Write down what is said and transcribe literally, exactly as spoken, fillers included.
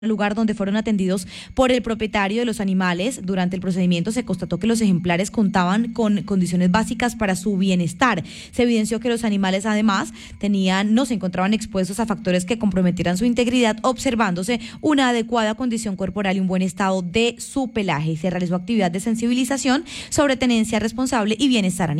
lugar donde fueron atendidos por el propietario de los animales. Durante el procedimiento se constató que los ejemplares contaban con condiciones básicas para su bienestar. Se evidenció que los animales además tenían, no se encontraban expuestos a factores que comprometieran su integridad, observándose una adecuada condición corporal y un buen estado de su pelaje. Y se realizó actividad de sensibilización sobre tenencia responsable y bienestar animal.